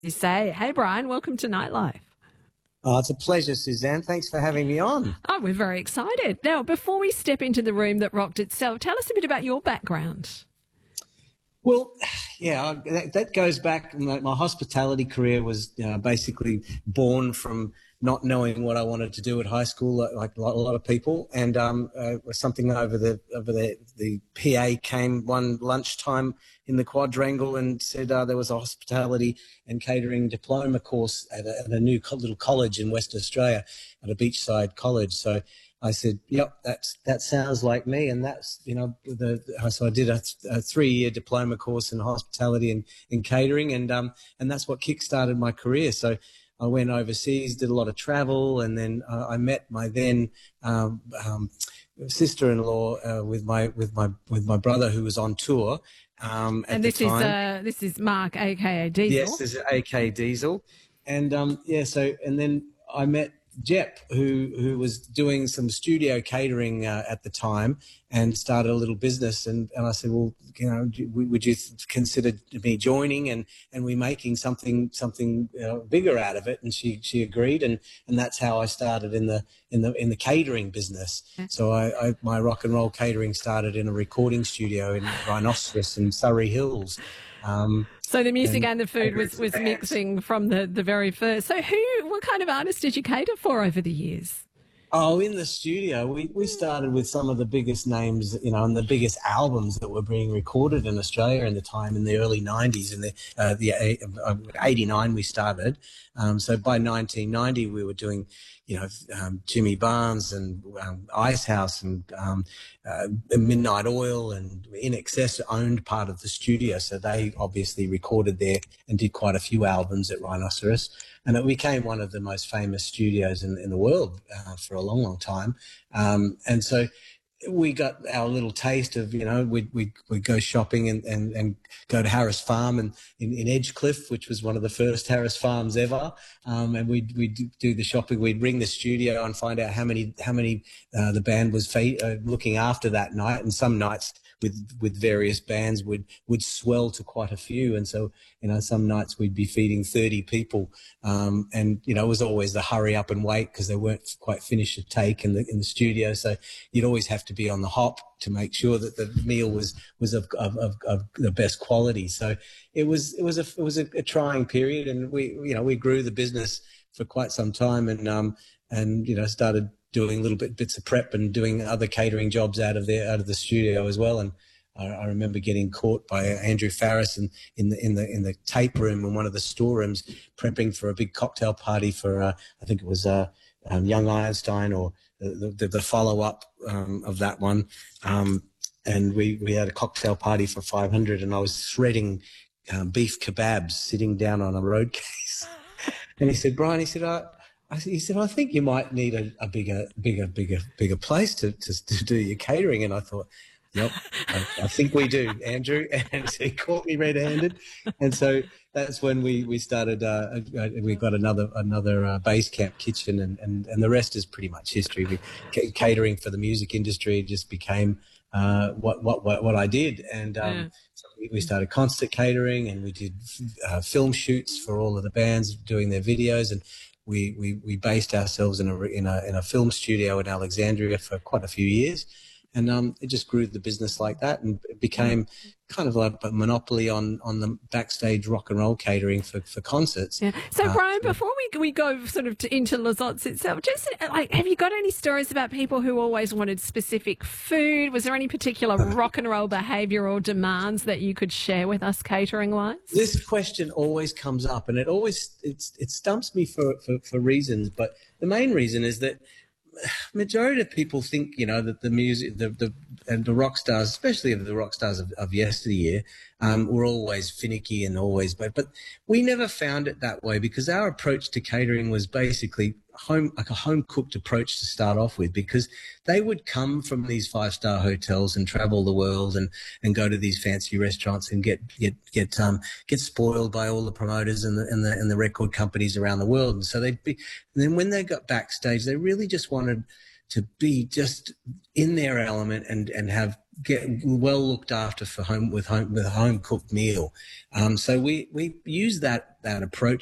You say, hey, Brian, welcome to Nightlife. Oh, it's a pleasure, Suzanne. Thanks for having me on. Oh, we're very excited. Now, before we step into the room that rocked itself, tell us a bit about your background. Well, yeah, that goes back. My hospitality career was basically born from not knowing what I wanted to do at high school, like a lot of people, and something over the PA came one lunchtime in the quadrangle and said there was a hospitality and catering diploma course at a new little college in West Australia, at a beachside college. So I said, "Yep, that sounds like me." And that's so I did a 3-year diploma course in hospitality and catering, and that's what kickstarted my career. So I went overseas, did a lot of travel, and then I met my then sister-in-law with my brother, who was on tour at the time. This is Mark, aka Diesel. Yes, this is aka Diesel, and and then I met Jep, who was doing some studio catering at the time, and started a little business. And I said, well, would you consider me joining and we making something bigger out of it? And she agreed, and that's how I started in the catering business. Okay. So my rock and roll catering started in a recording studio in Rhinoceros in Surrey Hills. So the music and the food was mixing from the very first. So what kind of artists did you cater for over the years? Oh, in the studio, we started with some of the biggest names, and the biggest albums that were being recorded in Australia in the time, in the early 90s. In the 89 we started. So by 1990 we were doing, Jimmy Barnes and Icehouse and Midnight Oil, and In Excess owned part of the studio. So they obviously recorded there and did quite a few albums at Rhinoceros. And it became one of the most famous studios in the world for a long, long time. And so we got our little taste of, we'd go shopping and go to Harris Farm in Edgecliff, which was one of the first Harris Farms ever. And we'd do the shopping. We'd ring the studio and find out how many the band was looking after that night. And some nights with various bands would swell to quite a few. And so, some nights we'd be feeding 30 people. And, it was always the hurry up and wait because they weren't quite finished a take in the studio. So you'd always have to be on the hop to make sure that the meal was of the best quality. So it was a trying period, and we grew the business for quite some time, and started doing little bits of prep and doing other catering jobs out of the studio as well. And I remember getting caught by Andrew Farris in the tape room in one of the storerooms, prepping for a big cocktail party for I think it was Young Einstein, or the follow up of that one. And we had a cocktail party for 500, and I was shredding beef kebabs sitting down on a road case. And he said, Brian, he said, I think you might need a bigger place to do your catering. And I thought, yep, I think we do, Andrew. And so he caught me red-handed. And so that's when we started, we got another base camp kitchen, and the rest is pretty much history. Catering for the music industry just became what I did. And so we started concert catering, and we did film shoots for all of the bands doing their videos. And we based ourselves in a film studio in Alexandria for quite a few years, and it just grew the business like that, and it became kind of like a monopoly on the backstage rock and roll catering for concerts. Yeah. So Brian, before we go sort of into Lizottes itself, just have you got any stories about people who always wanted specific food? Was there any particular rock and roll behaviour or demands that you could share with us catering wise? This question always comes up, and it stumps me for reasons, but the main reason is that majority of people think, that the music, and the rock stars, especially the rock stars of yesteryear, were always finicky and always, but we never found it that way, because our approach to catering was basically a home cooked approach to start off with, because they would come from these 5-star hotels and travel the world and go to these fancy restaurants and get spoiled by all the promoters and the record companies around the world. And so and then when they got backstage, they really just wanted to be just in their element and have get well looked after for home with a home cooked meal. So we use that approach